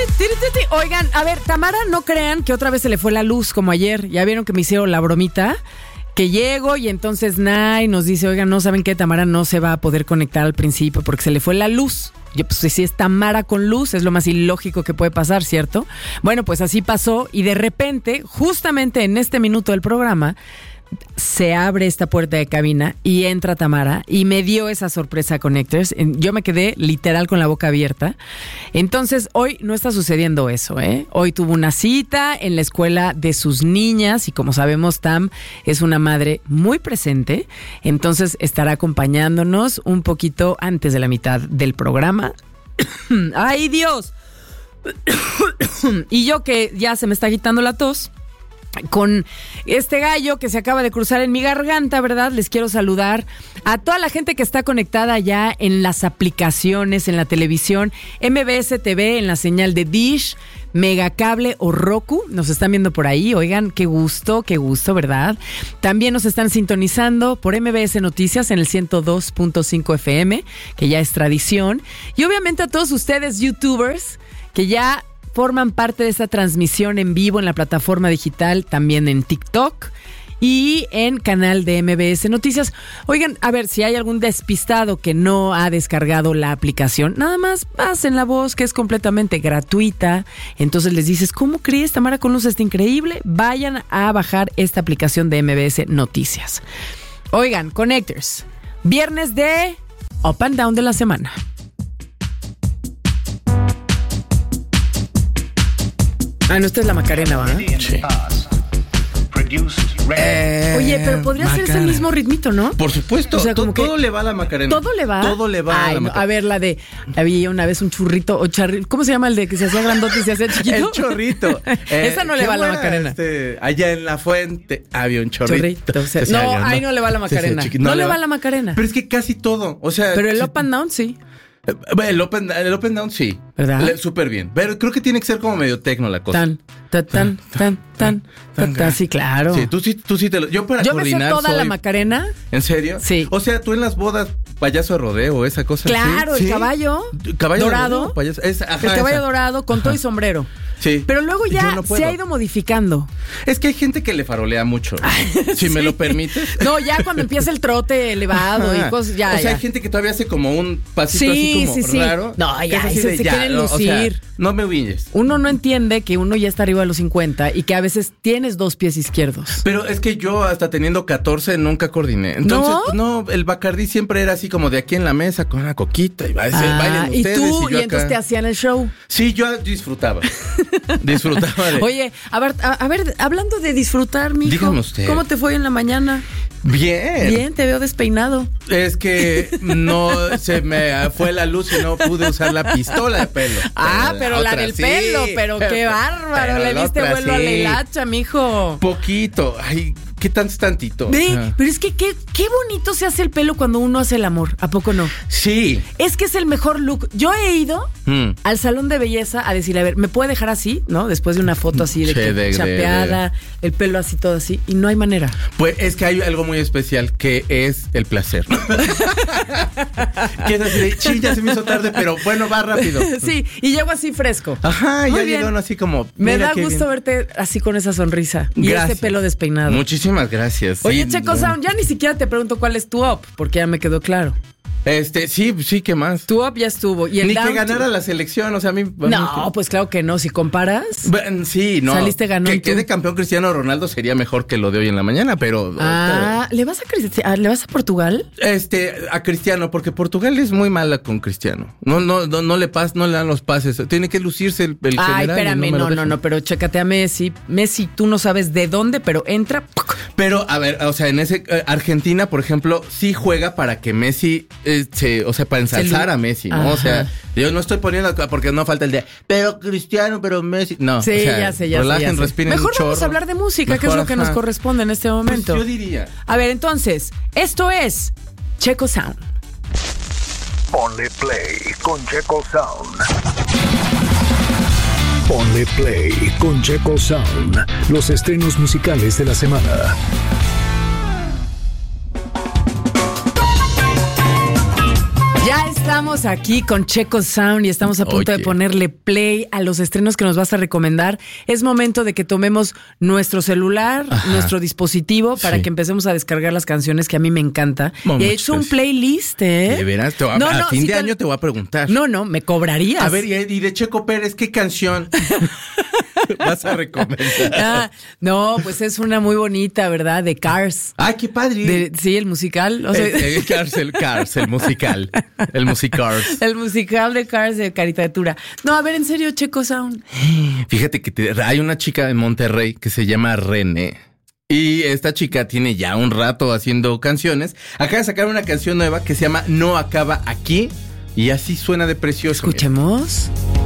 Oigan, a ver, Tamara, no crean que otra vez se le fue la luz como ayer. Ya vieron que me hicieron la bromita. Que llego y entonces Nay nos dice, oigan, no saben qué, Tamara no se va a poder conectar al principio porque se le fue la luz. Yo, pues si es Tamara con luz, es lo más ilógico que puede pasar, ¿cierto? Bueno, pues así pasó y de repente, justamente en este minuto del programa, se abre esta puerta de cabina y entra Tamara y me dio esa sorpresa Connectors. Yo me quedé literal con la boca abierta. Entonces hoy no está sucediendo eso, ¿eh? Hoy tuvo una cita en la escuela de sus niñas y como sabemos Tam es una madre muy presente, entonces estará acompañándonos un poquito antes de la mitad del programa. ¡Ay, Dios! Y yo que ya se me está quitando la tos con este gallo que se acaba de cruzar en mi garganta, ¿verdad? Les quiero saludar a toda la gente que está conectada ya en las aplicaciones, en la televisión, MBS TV, en la señal de Dish, Megacable o Roku. Nos están viendo por ahí. Oigan, qué gusto, ¿verdad? También nos están sintonizando por MBS Noticias en el 102.5 FM, que ya es tradición. Y obviamente a todos ustedes, YouTubers, que ya forman parte de esta transmisión en vivo en la plataforma digital, también en TikTok y en canal de MBS Noticias. Oigan, a ver, si hay algún despistado que no ha descargado la aplicación, nada más pasen la voz, que es completamente gratuita. Entonces les dices, ¿cómo crees? Tamara con Luz está increíble. Vayan a bajar esta aplicación de MBS Noticias. Oigan, Connectors, viernes de Up and Down de la semana. Ah, no, esta es la Macarena, ¿va? Sí. Oye, pero podría ser ese mismo ritmito, ¿no? Por supuesto, o sea, como todo le va a la Macarena. ¿Todo le va? Todo le va a la Macarena. A ver, la de, había una vez un churrito, o ¿cómo se llama el de que se hacía grandote y se hacía chiquito? El chorrito. Esa no le va a la Macarena. Allá en la fuente había un chorrito. O sea, no, ahí no le va a la Macarena. No le va a la Macarena. Pero es que casi todo, o sea. Pero el Up and Down, sí. El up and down, sí. ¿Verdad? Súper bien. Pero creo que tiene que ser como medio tecno la cosa. Tan. Sí, claro. Sí, tú sí te lo. Yo para coordinar me sé toda la Macarena. ¿En serio? Sí. O sea, tú en las bodas, payaso de rodeo, esa cosa. Claro, ¿sí? El caballo. Caballo dorado. Rodeo, payaso, el caballo dorado con todo y sombrero. Sí. Pero luego ya se ha ido modificando. Es que hay gente que le farolea mucho. Si me lo permites. No, ya cuando empieza el trote elevado y cosas, ya. O sea, hay gente que todavía hace como un pasito así como raro. No, ya, se quieren lucir. O sea, no me humilles. Uno no entiende que uno ya está arriba de los 50 y que a veces tienes 2 pies izquierdos. Pero es que yo hasta teniendo 14 nunca coordiné. Entonces, no, el Bacardí siempre era así como de aquí en la mesa con una coquita y bailen ustedes. ¿Y yo entonces te hacían el show? Sí, yo disfrutaba. Disfrutaba de... Oye, a ver, hablando de disfrutar, mijo. Dígame usted. ¿Cómo te fue en la mañana? Bien, te veo despeinado. Es que no se me fue la luz y no pude usar la pistola de pelo. Pero la del pelo, pero qué bárbaro. Le diste vuelo a la hilacha, mijo. Poquito. Ay, ¿qué tantito? Pero es que qué bonito se hace el pelo cuando uno hace el amor. ¿A poco no? Sí. Es que es el mejor look. Yo he ido al salón de belleza a decirle, a ver, ¿me puede dejar así? ¿No? Después de una foto así de chapeada, el pelo así, todo así. Y no hay manera. Pues es que hay algo muy especial que es el placer. Que es así de, ya se me hizo tarde, pero bueno, va rápido. Sí, y llego así fresco. Ajá, muy ya llegaron así como... Me da gusto verte así con esa sonrisa. Gracias. Y ese pelo despeinado. Muchísimas gracias. Oye, Checo Sound, ya ni siquiera te pregunto cuál es tu up, porque ya me quedó claro. Sí, ¿qué más? Tu up ya estuvo. ¿Y el ni que ganara la selección, o sea, a mí... No, pues claro que no, si comparas... Sí, no. Saliste ganón. Que quede campeón Cristiano Ronaldo sería mejor que lo de hoy en la mañana, pero... ¿le vas a Portugal? A Cristiano, porque Portugal es muy mala con Cristiano. No le dan los pases. Tiene que lucirse el general. Ay, espérame, no, pero chécate a Messi. Messi, tú no sabes de dónde, pero entra... Pero, a ver, o sea, en Argentina, por ejemplo, sí juega para que Messi... para ensalzar a Messi, ¿no? Ajá. O sea, yo no estoy poniendo porque no falta el de pero Cristiano, pero Messi. No, sí, ya sé. Respiren. Mejor vamos a hablar de música, que es lo que nos corresponde en este momento. Pues yo diría. A ver, entonces, esto es Checo Sound. Ponle play con Checo Sound. Ponle play con Checo Sound. Los estrenos musicales de la semana. Ya estamos Estamos aquí con Checo Sound y estamos a punto de ponerle play a los estrenos que nos vas a recomendar. Es momento de que tomemos nuestro celular, nuestro dispositivo, para que empecemos a descargar las canciones que a mí me encanta. Y he hecho un playlist, ¿eh? De veras, a fin de año te voy a preguntar. No, me cobrarías. A ver, y de Checo Pérez, ¿qué canción vas a recomendar? No, pues es una muy bonita, ¿verdad? De Cars. ¡Ay, qué padre! Sí, el musical. O sea, Cars, el musical. El musicars. El musical de Cars de caricatura. No, a ver, en serio, Checo Sound. Fíjate que hay una chica en Monterrey que se llama René. Y esta chica tiene ya un rato haciendo canciones. Acaba de sacar una canción nueva que se llama No Acaba Aquí. Y así suena de precioso. Escuchemos. Mira.